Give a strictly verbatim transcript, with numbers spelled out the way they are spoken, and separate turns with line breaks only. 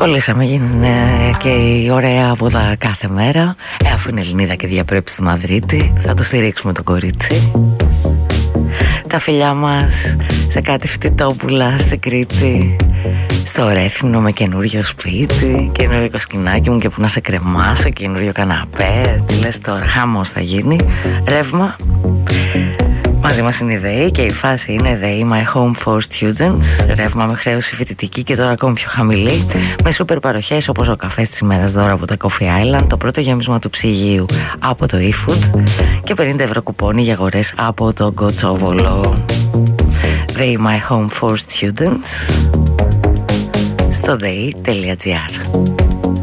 Κολλήσαμε και η ωραία βόδα κάθε μέρα. Ε, αφού είναι Ελληνίδα και διαπρέπει στη Μαδρίτη, θα το στηρίξουμε το κορίτσι. Τα φιλιά μας σε κάτι φυτιτόπουλα στην Κρήτη, στο Ρέθυμνο με καινούριο σπίτι, καινούριο κοσκινάκι μου και που να σε κρεμάσω, καινούριο καναπέ. Τι λες τώρα, χαμός θα γίνει. Ρεύμα. Μαζί μας είναι η ΔΕΗ και η φάση είναι ΔΕΗ My Home for Students. Ρεύμα με χρέωση φοιτητική και τώρα ακόμη πιο χαμηλή. Με σούπερ παροχές όπως ο καφές της ημέρας δώρα από τα Coffee Island, το πρώτο γέμισμα του ψυγείου από το eFood και πενήντα ευρώ κουπόνι για αγορές από το Κοτσόβολο. ΔΕΗ My Home for Students στο δέη τελεία τζι άρ.